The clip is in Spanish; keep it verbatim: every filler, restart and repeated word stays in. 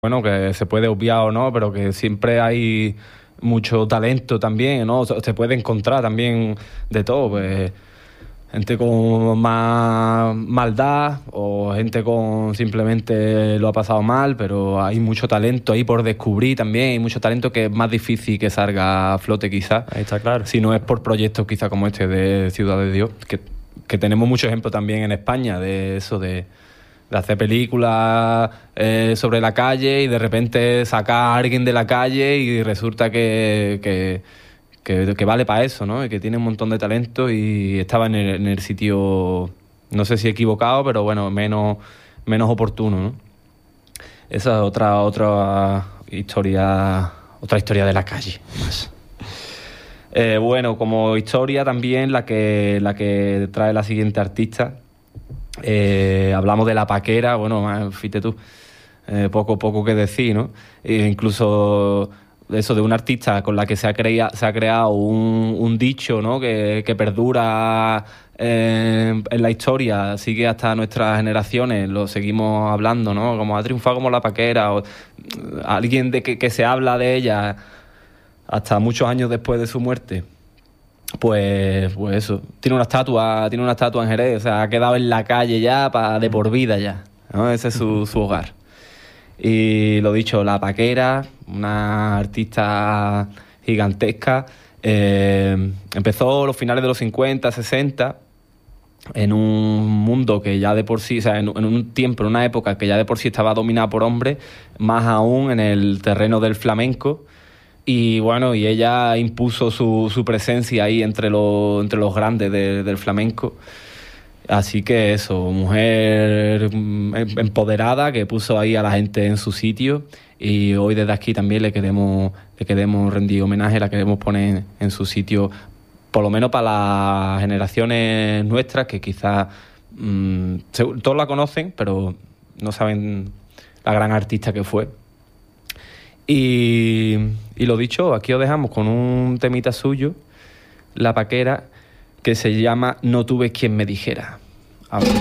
Bueno, que se puede obviar o no, pero que siempre hay mucho talento también, ¿no? Se puede encontrar también de todo, pues gente con más maldad o gente con simplemente lo ha pasado mal, pero hay mucho talento ahí por descubrir también, hay mucho talento que es más difícil que salga a flote quizás. Ahí está claro. Si no es por proyectos quizás como este de Ciudad de Dios, que, que tenemos muchos ejemplos también en España de eso, de... de hacer películas eh, sobre la calle y de repente sacar a alguien de la calle y resulta que, que, que, que vale para eso, ¿no? Y que tiene un montón de talento y estaba en el, en el sitio, no sé si equivocado, pero bueno, menos, menos oportuno, ¿no? Esa es otra, otra historia, otra historia de la calle, más. Eh, bueno, como historia también la que, la que trae la siguiente artista. Eh, hablamos de La Paquera, bueno, fíjate tú, eh, poco poco que decir, ¿no? E incluso eso de una artista con la que se ha, crea, se ha creado un, un dicho, ¿no? que, que perdura eh, en la historia, sigue hasta nuestras generaciones, lo seguimos hablando, ¿no? Como ha triunfado como La Paquera, o alguien de que, que se habla de ella hasta muchos años después de su muerte. Pues, pues eso, tiene una estatua, tiene una estatua en Jerez, o sea, ha quedado en la calle ya para de por vida ya, ¿no? Ese es su, su hogar. Y lo dicho, La Paquera, una artista gigantesca, eh, empezó los finales de los cincuenta, sesenta, en un mundo que ya de por sí, o sea, en, en un tiempo, en una época que ya de por sí estaba dominada por hombres, más aún en el terreno del flamenco. Y bueno, y ella impuso su, su presencia ahí entre, lo, entre los grandes de, del flamenco. Así que eso, mujer empoderada que puso ahí a la gente en su sitio. Y hoy desde aquí también le queremos, le queremos rendir homenaje, la queremos poner en su sitio, por lo menos para las generaciones nuestras que quizás mmm, todos la conocen, pero no saben la gran artista que fue. Y, y lo dicho, aquí os dejamos con un temita suyo, La Paquera, que se llama No tuve quien me dijera.